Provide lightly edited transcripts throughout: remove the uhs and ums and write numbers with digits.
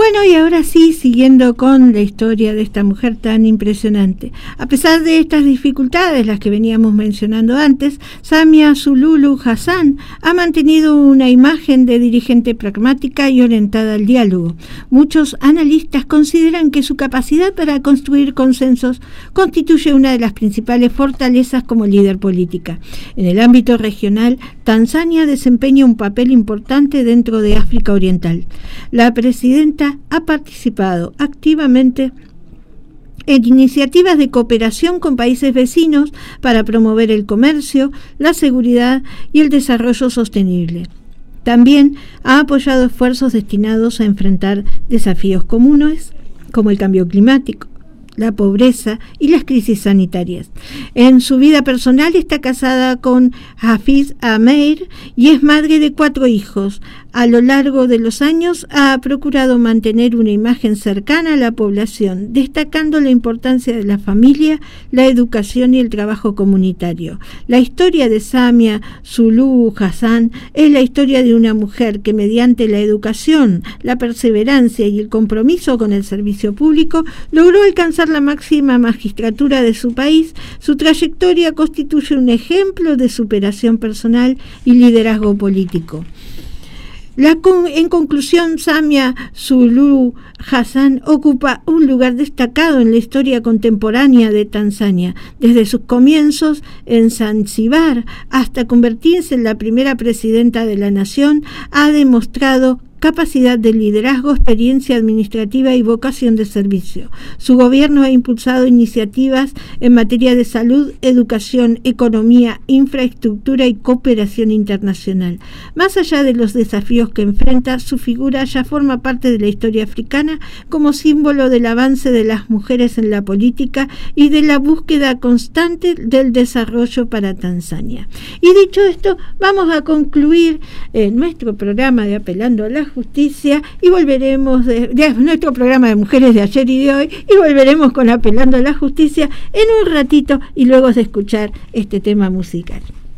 Bueno, y ahora sí, siguiendo con la historia de esta mujer tan impresionante. A pesar de estas dificultades, las que veníamos mencionando antes, Samia Suluhu Hassan ha mantenido una imagen de dirigente pragmática y orientada al diálogo. Muchos analistas consideran que su capacidad para construir consensos constituye una de las principales fortalezas como líder política. En el ámbito regional, Tanzania desempeña un papel importante dentro de África Oriental. La presidenta ha participado activamente en iniciativas de cooperación con países vecinos para promover el comercio, la seguridad y el desarrollo sostenible. También ha apoyado esfuerzos destinados a enfrentar desafíos comunes como el cambio climático, la pobreza y las crisis sanitarias. En su vida personal está casada con Hafiz Ameir y es madre de 4 hijos. A lo largo de los años ha procurado mantener una imagen cercana a la población, destacando la importancia de la familia, la educación y el trabajo comunitario. La historia de Samia Suluhu Hassan es la historia de una mujer que mediante la educación, la perseverancia y el compromiso con el servicio público logró alcanzar la máxima magistratura de su país. Su trayectoria constituye un ejemplo de superación personal y liderazgo político. En conclusión, Samia Suluhu Hassan ocupa un lugar destacado en la historia contemporánea de Tanzania, desde sus comienzos en Zanzíbar hasta convertirse en la primera presidenta de la nación. Ha demostrado capacidad de liderazgo, experiencia administrativa y vocación de servicio. Su gobierno ha impulsado iniciativas en materia de salud, educación, economía, infraestructura y cooperación internacional. Más allá de los desafíos que enfrenta, su figura ya forma parte de la historia africana como símbolo del avance de las mujeres en la política y de la búsqueda constante del desarrollo para Tanzania. Y dicho esto, vamos a concluir nuestro programa de Apelando a la Justicia y volveremos de nuestro programa de mujeres de ayer y de hoy, y volveremos con Apelando a la Justicia en un ratito y luego de escuchar este tema musical.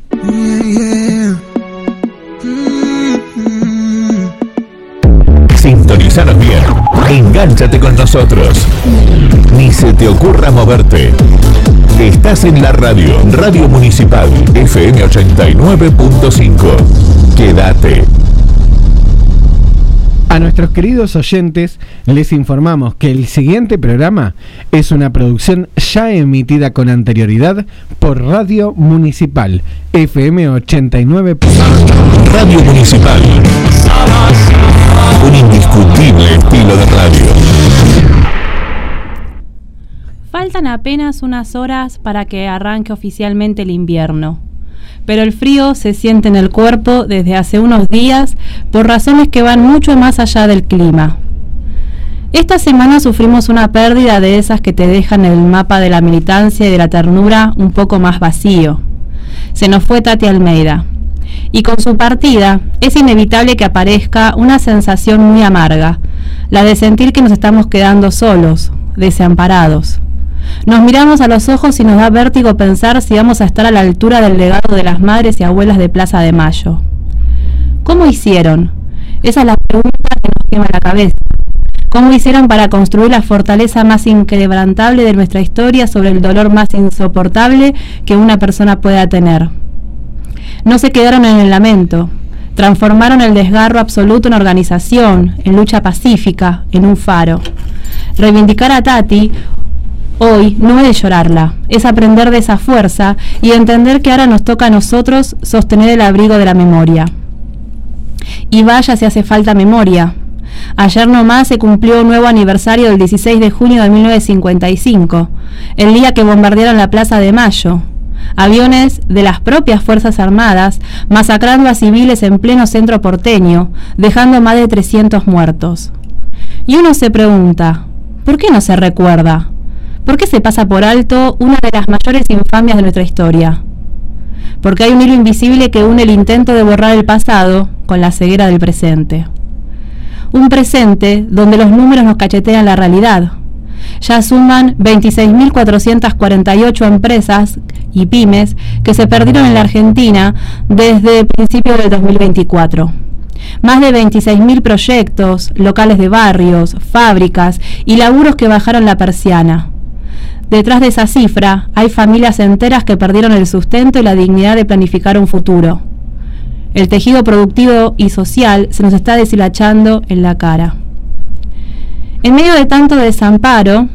Sintonizanos bien, engánchate con nosotros, ni se te ocurra moverte. Estás en la Radio Municipal FM 89.5. Quédate. A nuestros queridos oyentes les informamos que el siguiente programa es una producción ya emitida con anterioridad por Radio Municipal FM 89. Radio Municipal, un indiscutible estilo de radio. Faltan apenas unas horas para que arranque oficialmente el invierno. Pero el frío se siente en el cuerpo desde hace unos días por razones que van mucho más allá del clima. Esta semana sufrimos una pérdida de esas que te dejan el mapa de la militancia y de la ternura un poco más vacío. Se nos fue Tati Almeida. Y con su partida es inevitable que aparezca una sensación muy amarga, la de sentir que nos estamos quedando solos, desamparados. Nos miramos a los ojos y nos da vértigo pensar si vamos a estar a la altura del legado de las madres y abuelas de Plaza de Mayo. ¿Cómo hicieron? Esa es la pregunta que nos quema la cabeza. ¿Cómo hicieron para construir la fortaleza más inquebrantable de nuestra historia sobre el dolor más insoportable que una persona pueda tener? No se quedaron en el lamento. Transformaron el desgarro absoluto en organización, en lucha pacífica, en un faro. Reivindicar a Tati hoy no es llorarla, es aprender de esa fuerza y entender que ahora nos toca a nosotros sostener el abrigo de la memoria. Y vaya si hace falta memoria. Ayer nomás se cumplió un nuevo aniversario del 16 de junio de 1955, el día que bombardearon la Plaza de Mayo. Aviones de las propias Fuerzas Armadas masacrando a civiles en pleno centro porteño, dejando más de 300 muertos. Y uno se pregunta, ¿por qué no se recuerda? ¿Por qué se pasa por alto una de las mayores infamias de nuestra historia? Porque hay un hilo invisible que une el intento de borrar el pasado con la ceguera del presente. Un presente donde los números nos cachetean la realidad. Ya suman 26.448 empresas y pymes que se perdieron en la Argentina desde principios del 2024. Más de 26.000 proyectos, locales de barrios, fábricas y laburos que bajaron la persiana. Detrás de esa cifra hay familias enteras que perdieron el sustento y la dignidad de planificar un futuro. El tejido productivo y social se nos está deshilachando en la cara. En medio de tanto desamparo,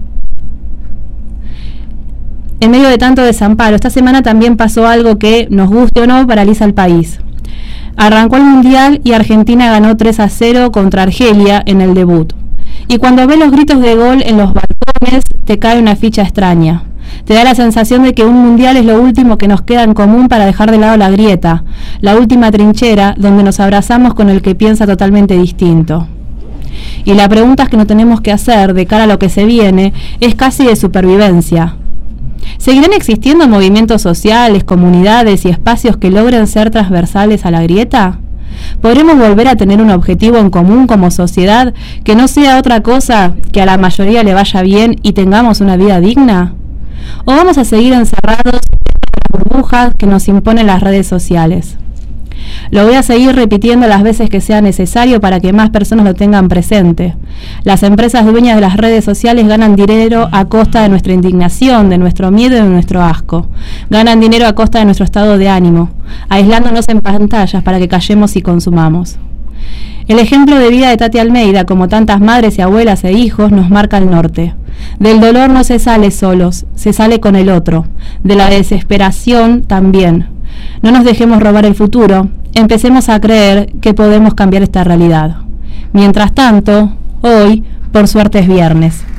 esta semana también pasó algo que, nos guste o no, paraliza el país. Arrancó el Mundial y Argentina ganó 3-0 contra Argelia en el debut. Y cuando ves los gritos de gol en los balcones, te cae una ficha extraña. Te da la sensación de que un mundial es lo último que nos queda en común para dejar de lado la grieta, la última trinchera donde nos abrazamos con el que piensa totalmente distinto. Y la pregunta que nos tenemos que hacer de cara a lo que se viene es casi de supervivencia. ¿Seguirán existiendo movimientos sociales, comunidades y espacios que logren ser transversales a la grieta? ¿Podremos volver a tener un objetivo en común como sociedad que no sea otra cosa que a la mayoría le vaya bien y tengamos una vida digna? ¿O vamos a seguir encerrados en las burbujas que nos imponen las redes sociales? Lo voy a seguir repitiendo las veces que sea necesario para que más personas lo tengan presente. Las empresas dueñas de las redes sociales ganan dinero a costa de nuestra indignación, de nuestro miedo y de nuestro asco. Ganan dinero a costa de nuestro estado de ánimo, aislándonos en pantallas para que callemos y consumamos. El ejemplo de vida de Tati Almeida, como tantas madres y abuelas e hijos, nos marca el norte. Del dolor no se sale solos, se sale con el otro. De la desesperación también. No nos dejemos robar el futuro, empecemos a creer que podemos cambiar esta realidad. Mientras tanto, hoy, por suerte es viernes.